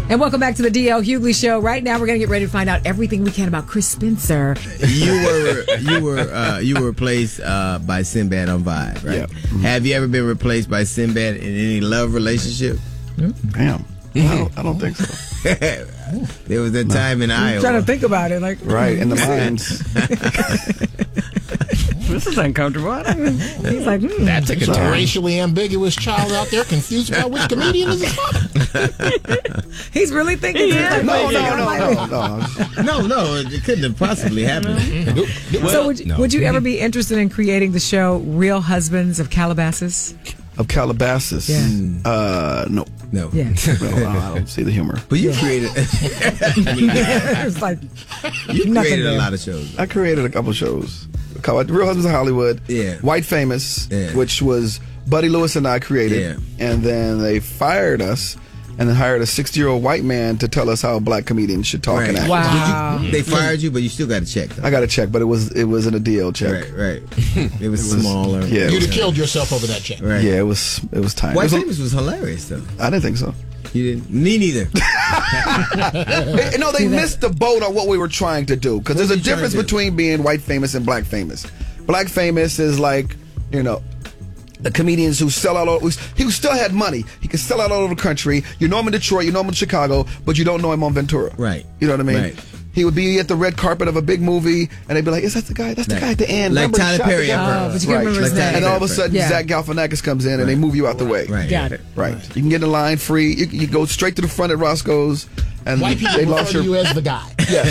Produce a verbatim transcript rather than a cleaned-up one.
And welcome back to the D L Hughley Show. Right now, we're going to get ready to find out everything we can about Chris Spencer. You were you were uh, you were replaced uh, by Sinbad on Vibe, right? Yeah. Mm-hmm. Have you ever been replaced by Sinbad in any love relationship? Damn. I don't, I don't think so. There was that time in Iowa. I'm trying to think about it. Like, Right, in the mines. this is uncomfortable. He's like, hmm. That's a Sorry. racially ambiguous child out there confused about which comedian is his father. He's really thinking. Yeah. No, no, no, no, no. No, no, it couldn't have possibly happened. Well, so would you, no. would you ever be interested in creating the show Real Husbands of Calabasas? Of Calabasas? Yeah. Uh, no. No. Yeah. no, I don't see the humor. But you created... It's like... You created a lot of shows. I created a couple shows. Real Husbands of Hollywood. Yeah. White Famous, yeah. which was Buddy Lewis and I created. Yeah. And then they fired us and then hired a sixty-year-old white man to tell us how black comedians should talk right. and act. Wow. You, they fired you, but you still got a check, though. I got a check, but it was it wasn't a deal check. Right, right. It was, it was smaller. Yeah, You'd have killed yourself over that check. Right. Yeah, it was it was tiny. White was Famous was hilarious, though. I didn't think so. You didn't? Me neither. No, they missed the boat on what we were trying to do. Because there's a difference between being white famous and black famous. Black famous is like, you know, the comedians who sell out all, he still had money. He could sell out all over the country. You know him in Detroit, you know him in Chicago, but you don't know him on Ventura. Right. You know what I mean? Right. He would be at the red carpet of a big movie, and they'd be like, "Is that the guy? That's the like, guy at the end." Like remember Tyler Perry. Oh, but you can't remember his like name. And all of a sudden, yeah. Zach Galifianakis comes in, and right. they move you out the way. Right. Got it. Right. You can get in line free. You, you go straight to the front at Roscoe's, and White people they refer lost to your. you as the guy. Yeah.